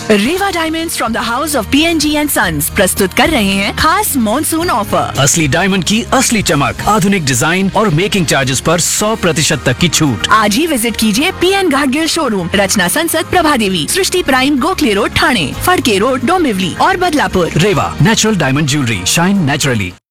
Rewa diamonds from the house of PNG and sons प्रस्तुत कर रहे हैं खास मॉनसून ऑफर। असली डायमंड की असली चमक, आधुनिक डिजाइन और मेकिंग चार्जेस पर 100% तक की छूट। आज ही विजिट कीजिए PN घाटगिल शोरूम, रचना संसद, प्रभा देवी, सृष्टि prime, Gokhale road Thane, Phadke road, Dombivli और बदलापुर। रेवा natural diamond jewellery, shine naturally.